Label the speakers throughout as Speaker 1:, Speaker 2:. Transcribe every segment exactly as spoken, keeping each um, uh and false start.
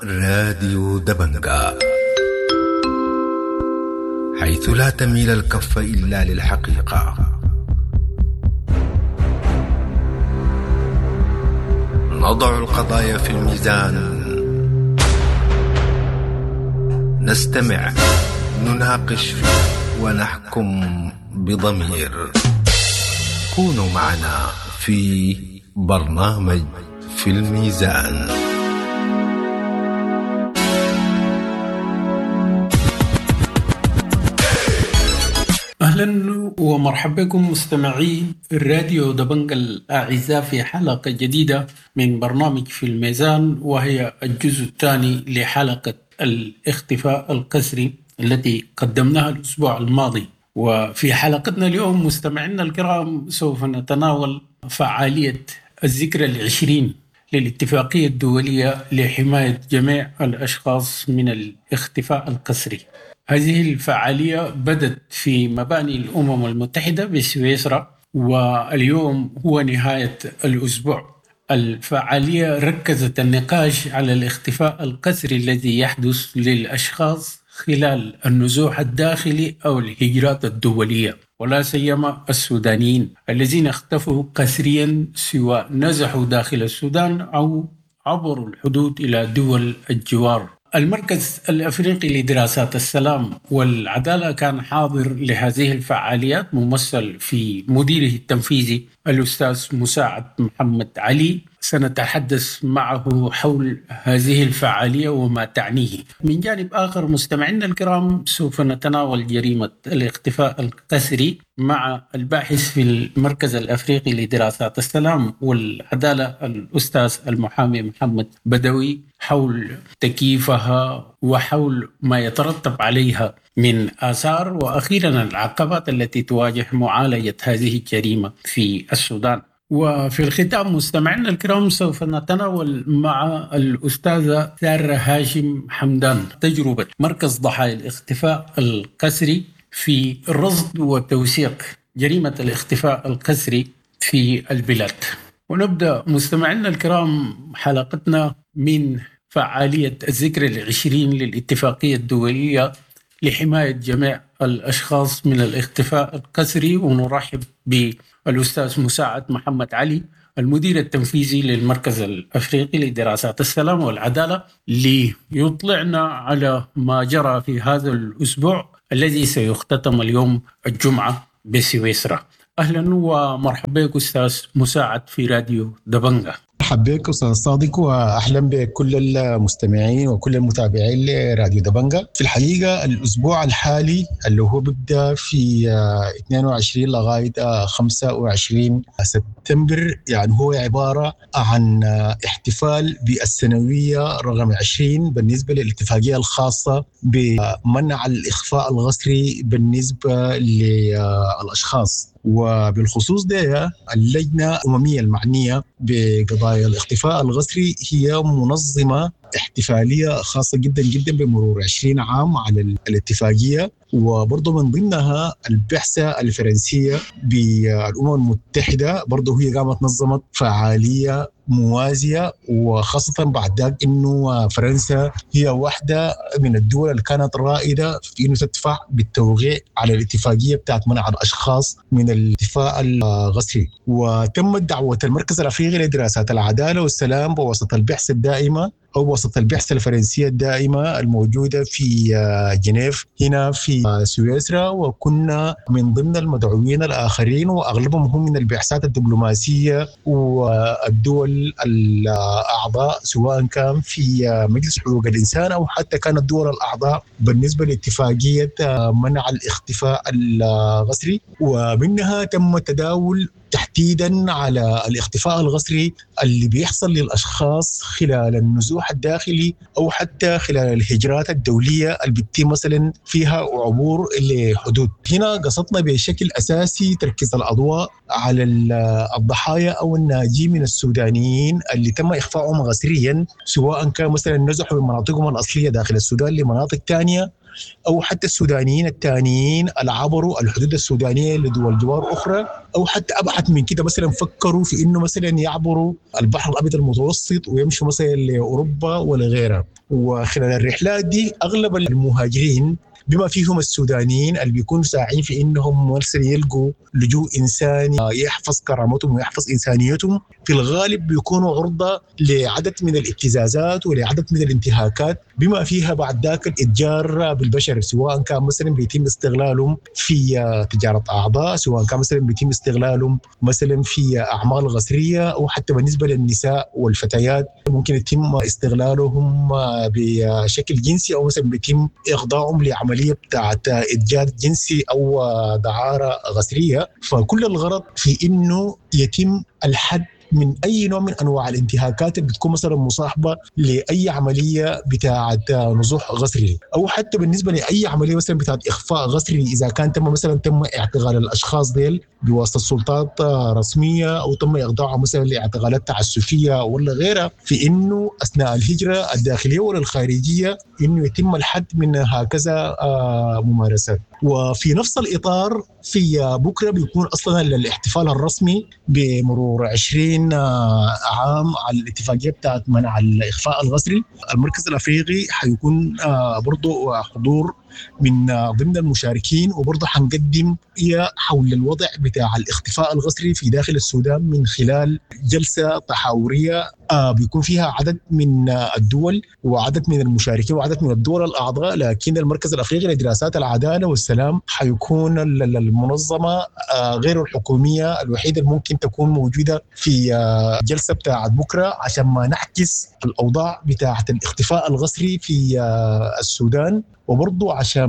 Speaker 1: راديو دبنجا، حيث لا تميل الكف إلا للحقيقة. نضع القضايا في الميزان، نستمع، نناقش ونحكم بضمير. كونوا معنا في برنامج في الميزان.
Speaker 2: أهلا ومرحبا بكم مستمعين الراديو دبنجا الأعزاء في حلقة جديدة من برنامج في الميزان، وهي الجزء الثاني لحلقة الاختفاء القسري التي قدمناها الأسبوع الماضي. وفي حلقتنا اليوم مستمعينا الكرام سوف نتناول فعالية الذكرى العشرين للاتفاقية الدولية لحماية جميع الأشخاص من الاختفاء القسري. هذه الفعالية بدت في مباني الأمم المتحدة بسويسرا، واليوم هو نهاية الأسبوع. الفعالية ركزت النقاش على الاختفاء القسري الذي يحدث للأشخاص خلال النزوح الداخلي أو الهجرات الدولية، ولا سيما السودانيين الذين اختفوا قسريا سواء نزحوا داخل السودان أو عبروا الحدود إلى دول الجوار. المركز الأفريقي لدراسات السلام والعدالة كان حاضر لهذه الفعاليات، ممثل في مديره التنفيذي الأستاذ مساعد محمد علي. سنتحدث معه حول هذه الفعالية وما تعنيه. من جانب آخر مستمعينا الكرام سوف نتناول جريمة الاختفاء القسري مع الباحث في المركز الأفريقي لدراسات السلام والعدالة الأستاذ المحامي محمد بدوي، حول تكييفها وحول ما يترتب عليها من آثار، وأخيرا العقبات التي تواجه معالجة هذه الجريمة في السودان. وفي الختام مستمعينا الكرام سوف نتناول مع الأستاذة سارة هاشم حمدان تجربة مركز ضحايا الاختفاء القسري في رصد وتوثيق جريمة الاختفاء القسري في البلاد. ونبدأ مستمعينا الكرام حلقتنا من فعالية الذكرى العشرين للاتفاقية الدولية لحماية جميع الأشخاص من الاختفاء القسري، ونرحب بالأستاذ مساعد محمد علي المدير التنفيذي للمركز الأفريقي لدراسات السلام والعدالة، ليطلعنا على ما جرى في هذا الأسبوع الذي سيختتم اليوم الجمعة بسويسرا. أهلا ومرحبا بك أستاذ مساعد في راديو دبنجا.
Speaker 3: مرحبا بك أستاذ صادق، وأهلا بكل المستمعين وكل المتابعين لراديو دبنجا. في الحقيقة الأسبوع الحالي اللي هو بيبدأ في اثنين وعشرين لغاية خمسة وعشرين سبتمبر، يعني هو عبارة عن احتفال بالسنوية رقم عشرين بالنسبة للاتفاقية الخاصة بمنع الإخفاء القسري بالنسبة للأشخاص. وبالخصوص ده اللجنة الأممية المعنية بقضايا الاختفاء القسري هي منظمة احتفالية خاصة جدا جدا بمرور عشرين عام على الاتفاقية، وبرضه من ضمنها البعثة الفرنسية بالأمم المتحدة برضه هي قامت نظمت فعالية موازية، وخاصة بعد ذلك إنه فرنسا هي واحدة من الدول اللي كانت رائدة في إنه تدفع بالتوقيع على الاتفاقية بتاعت منع الأشخاص من الاختفاء القسري. وتمت دعوة المركز الأفريقي لدراسات العدالة والسلام بواسطة البعثة الدائمة أو بواسطة البعثة الفرنسية الدائمة الموجودة في جنيف هنا في سويسرا، وكنا من ضمن المدعوين الآخرين، وأغلبهم هم من البعثات الدبلوماسية والدول الأعضاء سواء كان في مجلس حقوق الإنسان أو حتى كانت الدول الأعضاء بالنسبة لاتفاقية منع الاختفاء القسري. ومنها تم التداول تحديدا على الاختفاء القسري اللي بيحصل للأشخاص خلال النزوح الداخلي أو حتى خلال الهجرات الدولية اللي بتتم مثلا فيها عبور لحدود. هنا قصدنا بشكل أساسي تركيز الأضواء على الضحايا أو الناجين من السودانيين اللي تم إخفاءهم قسريا، سواء كان مثلا نزحوا من مناطقهم الأصلية داخل السودان لمناطق تانية أو حتى السودانيين التانيين اللي عبروا الحدود السودانية لدول جوار أخرى، أو حتى أبعد من كده مثلا فكروا في إنه مثلا يعبروا البحر الأبيض المتوسط ويمشوا مثلا لأوروبا ولا غيرها. وخلال الرحلات دي أغلب المهاجرين بما فيهم السودانيين اللي بيكونوا ساعين في انهم مثلا يلقوا لجوء انساني يحفظ كرامتهم ويحفظ انسانيتهم، في الغالب بيكونوا عرضه لعدد من الابتزازات ولعدد من الانتهاكات، بما فيها بعد ذاك الاتجار بالبشر، سواء كان مثلا بيتم استغلالهم في تجاره اعضاء، سواء كان مثلا بيتم استغلالهم مثلا في اعمال غسريه، او حتى بالنسبه للنساء والفتيات ممكن يتم استغلالهم بشكل جنسي، او مثلا بيتم اخضاعهم لعمليه بتاعت اتجار جنسي او دعاره غسريه. فكل الغرض في انه يتم الحد من اي نوع من انواع الانتهاكات اللي بتكون مثلا مصاحبه لاي عمليه بتاعه نزوح غسري، او حتى بالنسبه لاي عمليه مثلا بتاعه اخفاء غسري، اذا كان تم مثلا تم اعتقال الاشخاص ديل بواسطه سلطات رسميه، او تم اخضاعهم مثلا لاعتقالات تعسفيه ولا غيرها، في انه اثناء الهجره الداخليه ولا الخارجيه انه يتم الحد من هكذا ممارسات. وفي نفس الاطار في بكره بيكون اصلا الاحتفال الرسمي بمرور عشرين عام على الاتفاقيه بتاعت منع الاخفاء الغسري. المركز الافريقي حيكون برضه حضور من ضمن المشاركين، وبرضه حنقدم حول الوضع بتاع الاختفاء الغسري في داخل السودان من خلال جلسة تحاورية بيكون فيها عدد من الدول وعدد من المشاركين وعدد من الدول الأعضاء. لكن المركز الأفريقي لدراسات العدالة والسلام حيكون المنظمة غير الحكومية الوحيدة اللي ممكن تكون موجودة في جلسة بتاعة بكرة، عشان ما نحكس الأوضاع بتاعة الاختفاء الغسري في السودان، وبرضو عشان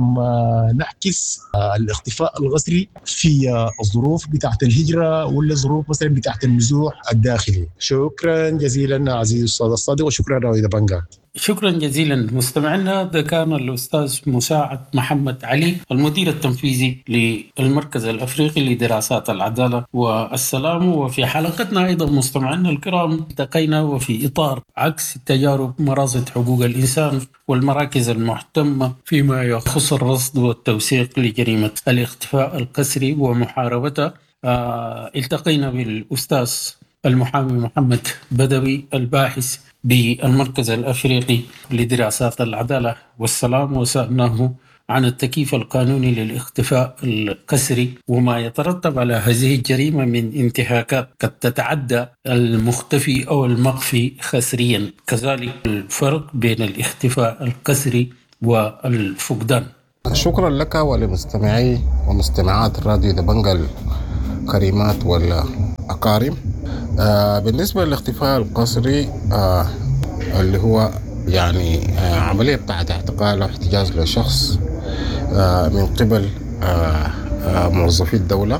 Speaker 3: نحكس الاختفاء الغسري في الظروف بتاعت الهجرة ولا الظروف مثلا بتاعت النزوح الداخلي. شكرا جزيلا عزيزي الأستاذ الصادق، وشكرا رويدة بنجا.
Speaker 2: شكرا جزيلا مستمعينا. هذا كان الأستاذ مساعد محمد علي المدير التنفيذي للمركز الأفريقي لدراسات العدالة والسلام. وفي حلقتنا أيضا مستمعينا الكرام التقينا وفي إطار عكس تجارب مرازة حقوق الإنسان والمراكز المهتمة فيما يخص الرصد والتوثيق لجريمة الاختفاء القسري ومحاربتها. آه التقينا بالأستاذ المحامي محمد بدوي الباحث بالمركز الأفريقي لدراسات العدالة والسلام، وسألناه عن التكييف القانوني للاختفاء القسري وما يترتب على هذه الجريمة من انتهاكات قد تتعدى المختفي أو المخفي خسريا، كذلك الفرق بين الاختفاء القسري والفقدان.
Speaker 4: شكرا لك ولمستمعي ومستمعات الراديو دبنجا الكريمات والأكارم. آه بالنسبة للاختفاء القسري آه اللي هو يعني آه عملية بتاعت اعتقال أو احتجاز لشخص آه من قبل آه آه موظفي الدولة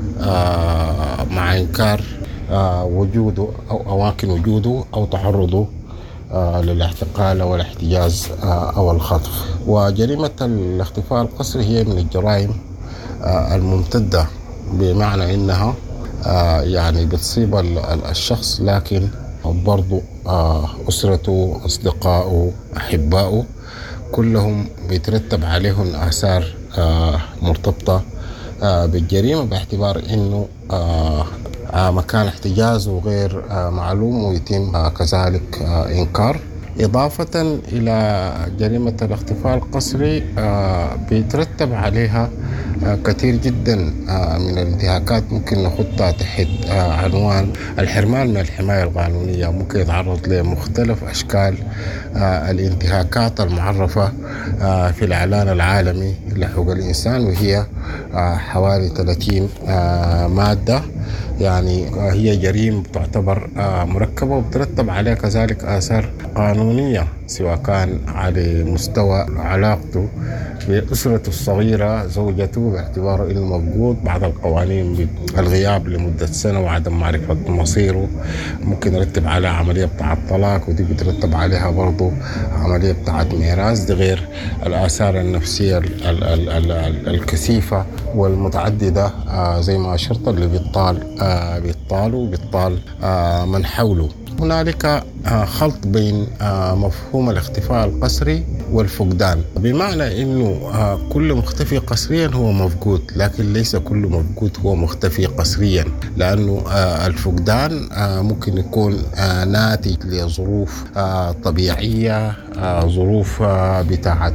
Speaker 4: آه مع إنكار آه وجوده أو أماكن وجوده أو تعرضه آه للاعتقال أو الاحتجاز آه أو الخطف. وجريمة الاختفاء القسري هي من الجرائم آه الممتدة، بمعنى إنها آه يعني بتصيب الشخص لكن برضو آه أسرته أصدقائه أحبائه كلهم بيترتب عليهم آثار آه مرتبطة آه بالجريمة، باعتبار إنه آه آه مكان احتجازه غير آه معلوم ويتم آه كذلك آه إنكار. إضافة إلى جريمة الاختفاء القسري آه بيترتب عليها آه كثير جدا آه من الانتهاكات ممكن نخطها تحت آه عنوان الحرمان من الحماية القانونية. ممكن يتعرض لمختلف أشكال آه الانتهاكات المعرفة آه في الإعلان العالمي لحقوق الإنسان، وهي آه حوالي ثلاثين آه مادة. يعني هي جريمة تعتبر مركبة وبترتب عليها كذلك آثار قانونية، سواء كان على مستوى علاقته بأسرته الصغيرة زوجته باعتباره إنه مفقود. بعض القوانين بالغياب لمدة سنة وعدم معرفة مصيره ممكن يرتب عليها عملية بتاع الطلاق، ودي بترتب عليها برضو عملية بتاع ميراث. دي غير الآثار النفسية ال ال ال ال الكثيفة والمتعددة آه زي ما أشرت اللي بيطال آه بيطالوا بيطال آه من حوله. هنالك خلط بين مفهوم الاختفاء القسري والفقدان، بمعنى أنه كل مختفي قسريا هو مفقود، لكن ليس كل مفقود هو مختفي قسريا، لأنه الفقدان ممكن يكون ناتج لظروف طبيعية، ظروف بتاعت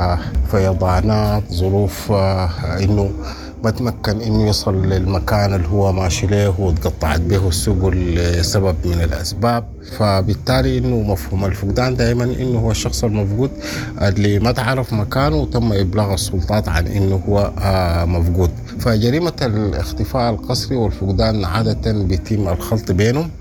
Speaker 4: فيضانات، ظروف أنه ما تمكن إنه يصل للمكان اللي هو ماشي له وتقطعت به السبل لسبب من الأسباب. فبالتالي إنه مفهوم الفقدان دائما إنه هو الشخص المفقود اللي ما تعرف مكانه وتم إبلاغ السلطات عن إنه هو مفقود. فجريمة الاختفاء القسري والفقدان عادة بيتم الخلط بينهم،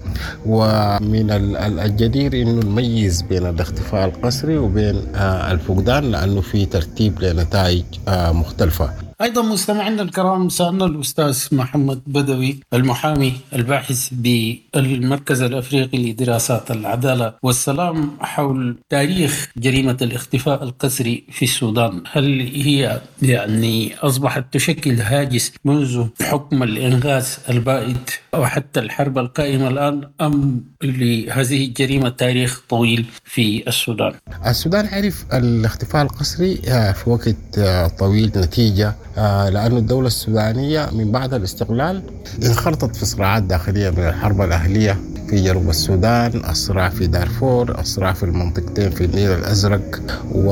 Speaker 4: ومن الجدير إنه نميز بين الاختفاء القسري وبين الفقدان لأنه في ترتيب لنتائج مختلفة.
Speaker 2: أيضا مستمعينا الكرام، سألنا الأستاذ محمد بدوي المحامي الباحث بالمركز الأفريقي لدراسات العدالة والسلام حول تاريخ جريمة الاختفاء القسري في السودان. هل هي يعني أصبحت تشكل هاجس منذ حكم الإنغاز البائد وحتى الحرب القائمة الآن، أم لهذه الجريمة تاريخ طويل في السودان؟
Speaker 4: السودان عرف الاختفاء القسري في وقت طويل نتيجة لأن الدولة السودانية من بعد الاستقلال انخرطت في صراعات داخلية من الحرب الأهلية في جنوب السودان، الصراع في دارفور، الصراع في المنطقتين في النيل الأزرق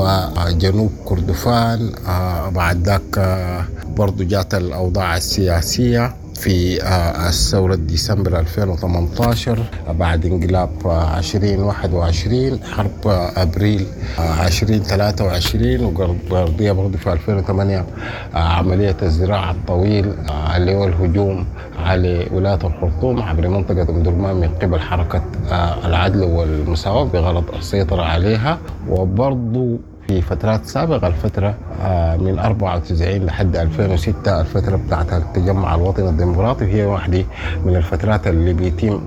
Speaker 4: وجنوب كردفان. بعد ذاك برضو جات الأوضاع السياسية في الثورة ديسمبر ألفين وثمانية عشر بعد انقلاب عشرين واحد وعشرين، حرب أبريل عشرين ثلاثة وعشرين، وقضية برضو في ألفين وثمانية عملية الزراعة الطويل اللي هو الهجوم على ولاية الخرطوم عبر منطقة أم درمان من قبل حركة العدل والمساواة بغرض السيطرة عليها. وبرضو في فترات سابقة، الفترة من أربعة وتسعين لحد ألفين وستة، الفترة بتاعت التجمع الوطني الديمقراطي، هي واحدة من الفترات اللي بيتم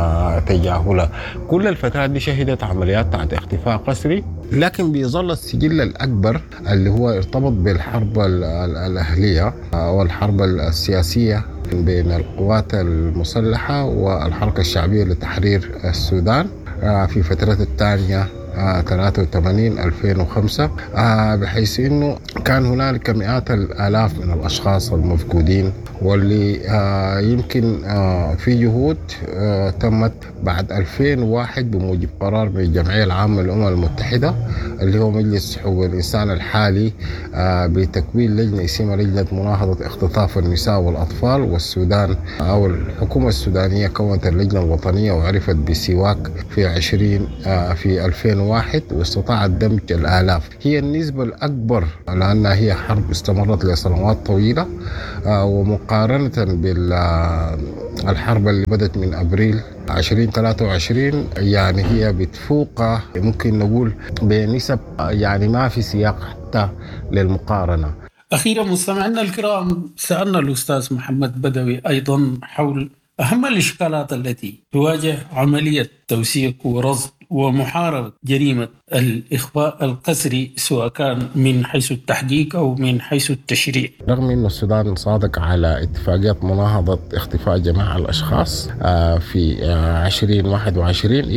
Speaker 4: تجاهلها. كل الفترات دي شهدت عمليات بتاعت اختفاء قسري، لكن بيظل السجل الأكبر اللي هو ارتبط بالحرب الأهلية والحرب السياسية بين القوات المسلحة والحركة الشعبية لتحرير السودان في فترة الثانية ثلاثة وثمانين ألفين وخمسة، بحيث أنه كان هنالك مئات الآلاف من الأشخاص المفقودين، واللي يمكن في جهود تمت بعد ألفين وواحد بموجب قرار من الجمعية العامة للأمم المتحدة اللي هو مجلس حقوق الإنسان الحالي بتكوين لجنة اسمها لجنة مناهضة اختطاف النساء والأطفال. والسودان أو الحكومة السودانية كونت اللجنة الوطنية وعرفت بسواك في عشرين في ألفين وواحد واستطاعت دمج الآلاف. هي النسبة الأكبر لأنها هي حرب استمرت لسنوات طويلة، ومقارنة بالحرب اللي بدأت من أبريل عشرين ثلاثة وعشرين يعني هي بتفوق، ممكن نقول بنسب يعني ما في سياق حتى للمقارنة.
Speaker 2: أخيرا مستمعينا الكرام، سألنا الأستاذ محمد بدوي أيضا حول أهم الإشكالات التي تواجه عملية توثيق ورصد ومحاربة جريمة الإخفاء القسري، سواء كان من حيث التحقيق أو من حيث التشريع.
Speaker 4: رغم أن السودان صادق على اتفاقية مناهضة اختفاء جماعة الأشخاص في عشرين واحد وعشرين،